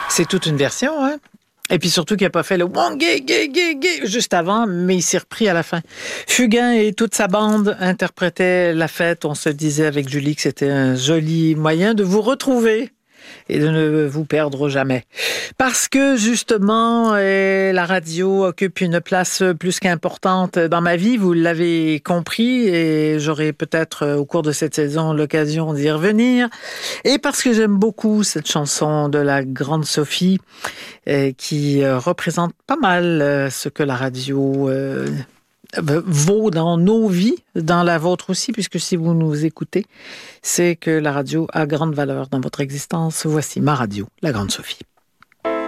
C'est toute une version, hein? Et puis surtout qu'il n'a pas fait le « gay, gay, gay, gay » juste avant, mais il s'est repris à la fin. Fugain et toute sa bande interprétaient La Fête. On se disait avec Julie que c'était un joli moyen de vous retrouver et de ne vous perdre jamais. Parce que, justement, la radio occupe une place plus qu'importante dans ma vie, vous l'avez compris, et j'aurai peut-être, au cours de cette saison, l'occasion d'y revenir. Et parce que j'aime beaucoup cette chanson de la grande Sophie, qui représente pas mal ce que la radio vaut dans nos vies, dans la vôtre aussi, puisque si vous nous écoutez, c'est que la radio a grande valeur dans votre existence. Voici ma radio, la grande Sophie.